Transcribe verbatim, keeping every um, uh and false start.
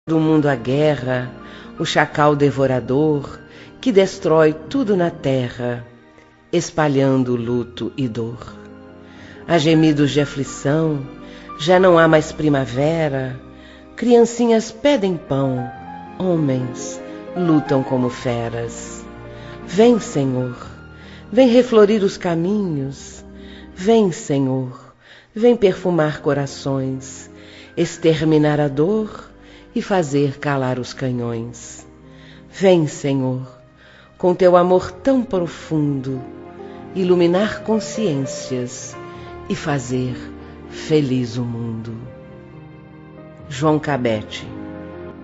do mundo a guerra, o chacal devorador, que destrói tudo na terra, espalhando luto e dor. Há gemidos de aflição, já não há mais primavera, criancinhas pedem pão, homens lutam como feras. Vem, Senhor, vem reflorir os caminhos, vem, Senhor, vem perfumar corações, exterminar a dor e fazer calar os canhões. Vem, Senhor, com teu amor tão profundo, iluminar consciências e fazer feliz o mundo. João Cabete.